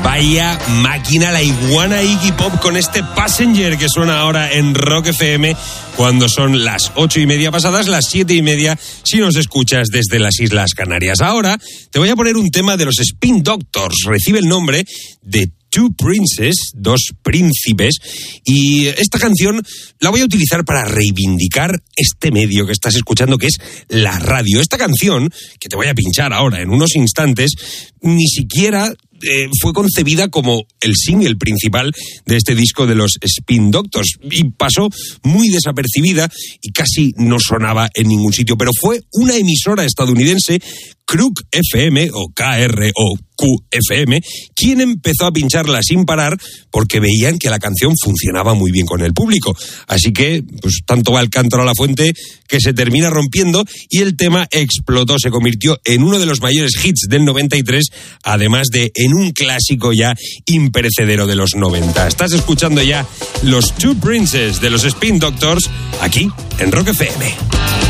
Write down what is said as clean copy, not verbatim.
Vaya máquina la iguana Iggy Pop con este Passenger que suena ahora en Rock FM cuando son las 8:30 pasadas, las 7:30 si nos escuchas desde las Islas Canarias. Ahora te voy a poner un tema de los Spin Doctors. Recibe el nombre de Two Princes, dos príncipes, y esta canción la voy a utilizar para reivindicar este medio que estás escuchando, que es la radio. Esta canción, que te voy a pinchar ahora en unos instantes, ni siquiera fue concebida como el single principal de este disco de los Spin Doctors y pasó muy desapercibida y casi no sonaba en ningún sitio, pero fue una emisora estadounidense, Crook FM o KROQ-FM, quien empezó a pincharla sin parar porque veían que la canción funcionaba muy bien con el público. Así que, pues tanto va el cántaro a la fuente que se termina rompiendo y el tema explotó, se convirtió en uno de los mayores hits del 93, además de en un clásico ya imperecedero de los 90. Estás escuchando ya los Two Princes de los Spin Doctors aquí en Rock FM.